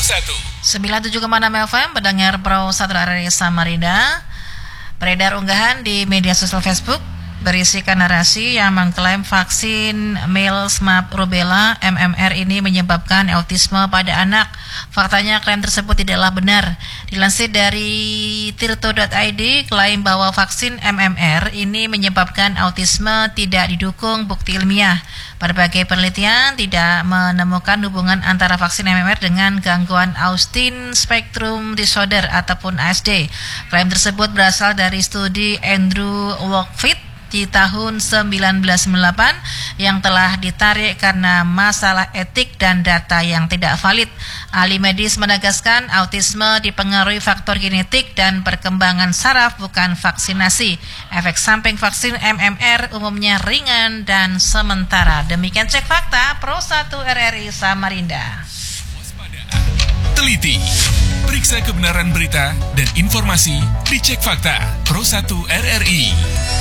97,6 FM, pendengar Pro 1 RRI Samarinda. Beredar unggahan di media sosial Facebook berisikan narasi yang mengklaim vaksin measles, mumps, rubella (MMR) ini menyebabkan autisme pada anak. Faktanya klaim tersebut tidaklah benar. Dilansir dari tirto.id, klaim bahwa vaksin MMR ini menyebabkan autisme tidak didukung bukti ilmiah. Berbagai penelitian tidak menemukan hubungan antara vaksin MMR dengan gangguan Autism Spectrum Disorder ataupun ASD. Klaim tersebut berasal dari studi Andrew Wakefield di tahun 1998 yang telah ditarik karena masalah etik dan data yang tidak valid. Ahli medis menegaskan autisme dipengaruhi faktor genetik dan perkembangan saraf, bukan vaksinasi. Efek samping vaksin MMR umumnya ringan dan sementara. Demikian Cek Fakta Pro 1 RRI Samarinda. Teliti, periksa kebenaran berita dan informasi di Cek Fakta Pro 1 RRI.